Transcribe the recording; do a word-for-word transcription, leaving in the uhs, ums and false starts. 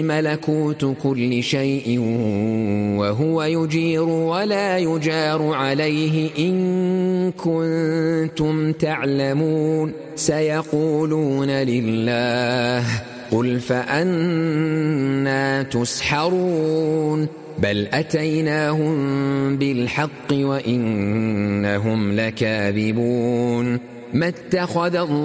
ملكوت كل شيء وهو يجير ولا يجار عليه إن كنتم تعلمون سيقولون لله قل فأنى تسحرون بل أتيناهم بالحق وإنهم لكاذبون ما اتخذ الله